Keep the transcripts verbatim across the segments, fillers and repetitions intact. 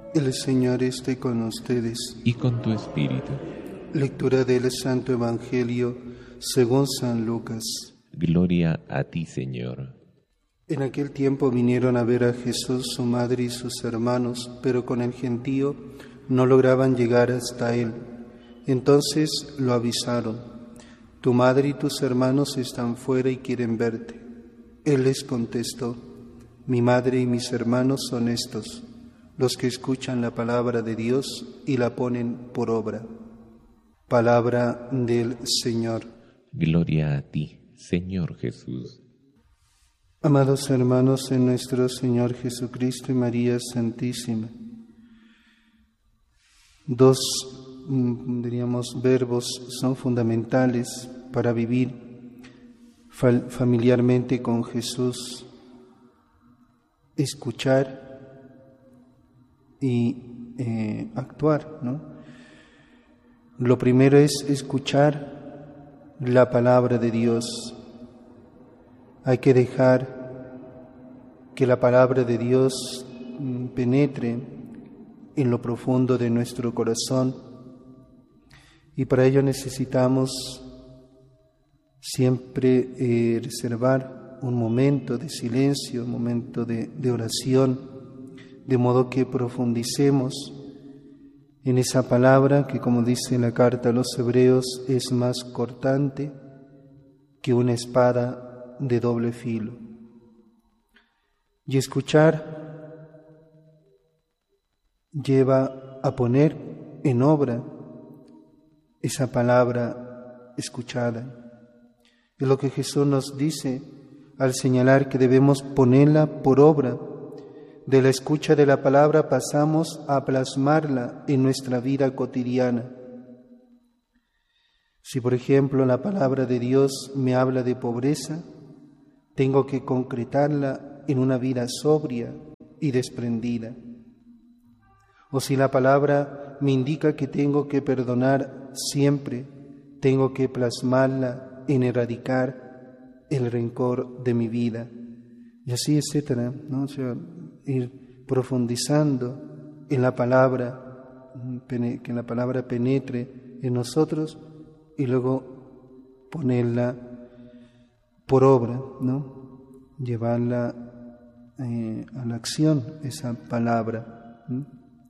El Señor esté con ustedes. Y con tu espíritu. Lectura del Santo Evangelio según San Lucas. Gloria a ti, Señor. En aquel tiempo vinieron a ver a Jesús su madre y sus hermanos, pero con el gentío no lograban llegar hasta él. Entonces lo avisaron: tu madre y tus hermanos están fuera y quieren verte. Él les contestó: mi madre y mis hermanos son estos, los que escuchan la palabra de Dios y la ponen por obra. Palabra del Señor. Gloria a ti, Señor Jesús. Amados hermanos en nuestro Señor Jesucristo y María Santísima, dos, diríamos, verbos son fundamentales para vivir familiarmente con Jesús: escuchar y eh, actuar, ¿no? Lo primero es escuchar la palabra de Dios. Hay que dejar que la palabra de Dios penetre en lo profundo de nuestro corazón, y para ello necesitamos siempre eh, reservar un momento de silencio, un momento de, de oración, de modo que profundicemos en esa palabra que, como dice la carta a los Hebreos, es más cortante que una espada de doble filo. Y escuchar lleva a poner en obra esa palabra escuchada. Es lo que Jesús nos dice al señalar que debemos ponerla por obra. De la escucha de la palabra pasamos a plasmarla en nuestra vida cotidiana. Si, por ejemplo, la palabra de Dios me habla de pobreza, tengo que concretarla en una vida sobria y desprendida. O si la palabra me indica que tengo que perdonar siempre, tengo que plasmarla en erradicar el rencor de mi vida. Y así, etcétera, ¿no? O sea, ir profundizando en la palabra, que la palabra penetre en nosotros y luego ponerla por obra, ¿no? Llevarla eh, a la acción, esa palabra. ¿no?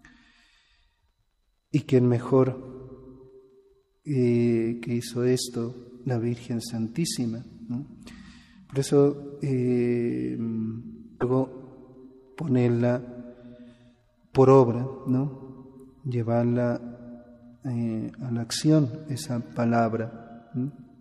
Y quién mejor eh, que hizo esto, la Virgen Santísima, ¿no? Por eso eh, luego ponerla por obra, ¿no? Llevarla eh, a la acción, esa palabra. ¿no?